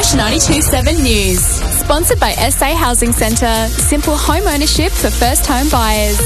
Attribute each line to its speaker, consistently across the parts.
Speaker 1: Fresh 92.7 News. Sponsored by SA Housing Centre. Simple home ownership for first home buyers.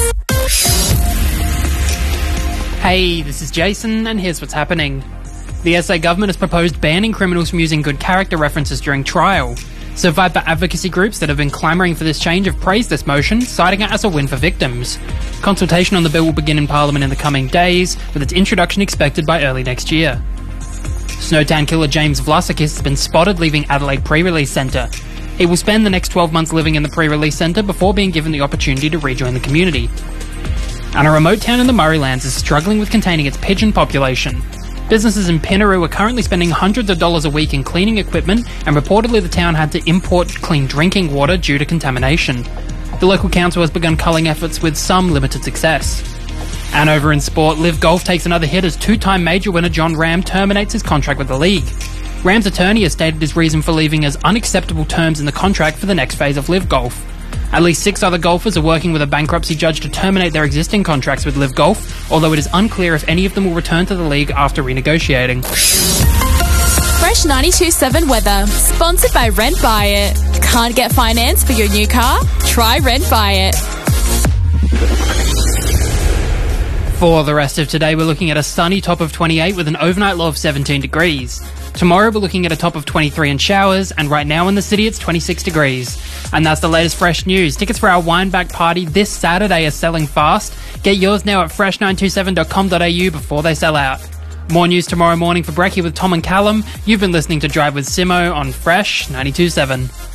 Speaker 2: Hey, this is Jason, and here's what's happening. The SA government has proposed banning criminals from using good character references during trial. Survivor advocacy groups that have been clamouring for this change have praised this motion, citing it as a win for victims. Consultation on the bill will begin in Parliament in the coming days, with its introduction expected by early next year. Snowtown killer James Vlasakis has been spotted leaving Adelaide Pre-Release Centre. He will spend the next 12 months living in the pre-release centre before being given the opportunity to rejoin the community. And a remote town in the Murraylands is struggling with containing its pigeon population. Businesses in Pinaroo are currently spending hundreds of dollars a week in cleaning equipment, and reportedly the town had to import clean drinking water due to contamination. The local council has begun culling efforts with some limited success. And over in sport, Liv Golf takes another hit as two-time major winner John Ram terminates his contract with the league. Ram's attorney has stated his reason for leaving as unacceptable terms in the contract for the next phase of Liv Golf. At least 6 other golfers are working with a bankruptcy judge to terminate their existing contracts with Liv Golf, although it is unclear if any of them will return to the league after renegotiating.
Speaker 1: Fresh 92.7 weather. Sponsored by Rent Buy It. Can't get finance for your new car? Try Rent Buy It.
Speaker 2: For the rest of today, we're looking at a sunny top of 28 with an overnight low of 17 degrees. Tomorrow we're looking at a top of 23 and showers, and right now in the city it's 26 degrees. And that's the latest Fresh News. Tickets for our Wineback party this Saturday are selling fast. Get yours now at fresh927.com.au before they sell out. More news tomorrow morning for Brekkie with Tom and Callum. You've been listening to Drive with Simo on Fresh 92.7.